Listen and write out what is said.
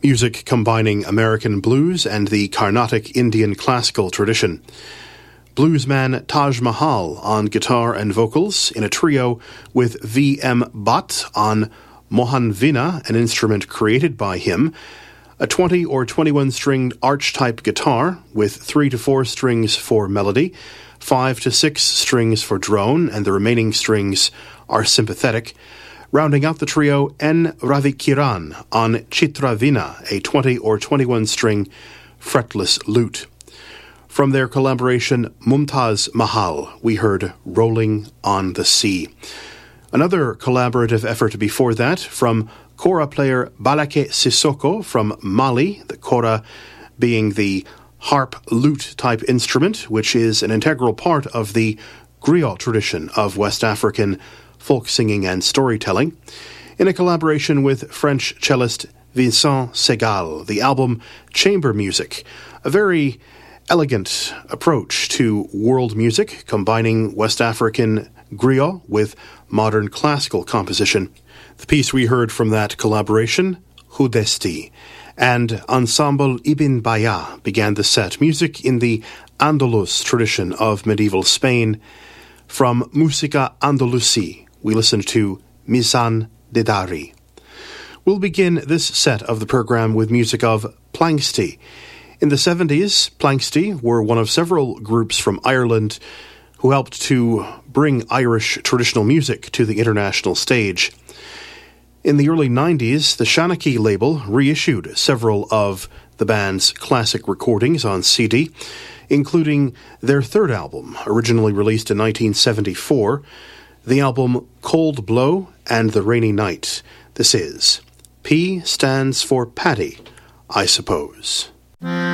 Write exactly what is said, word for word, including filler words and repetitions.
music combining American blues and the Carnatic Indian classical tradition. Bluesman Taj Mahal on guitar and vocals in a trio with V M Bhatt on Mohan Veena, an instrument created by him, a twenty or twenty-one stringed arch-type guitar with three to four strings for melody, five to six strings for drone, and the remaining strings are sympathetic. Rounding out the trio, N. Ravikiran on Chitra Veena, a twenty or twenty-one string fretless lute. From their collaboration Mumtaz Mahal, we heard Rolling on the Sea. Another collaborative effort before that from kora player Balake Sissoko from Mali, the kora being the harp lute type instrument, which is an integral part of the griot tradition of West African folk singing and storytelling, in a collaboration with French cellist Vincent Segal. The album Chamber Music, a very elegant approach to world music, combining West African griot with modern classical composition. The piece we heard from that collaboration, Houdesti, and Ensemble Ibn Baya began the set. Music in the Andalus tradition of medieval Spain. From Musica Andalusi, we listened to Mizan de Dari. We'll begin this set of the program with music of Planxty. In the seventies, Planxty were one of several groups from Ireland who helped to bring Irish traditional music to the international stage. In the early nineties, the Shanachie label reissued several of the band's classic recordings on C D, including their third album, originally released in nineteen seventy-four, the album Cold Blow and the Rainy Night. This is P stands for Paddy, I suppose.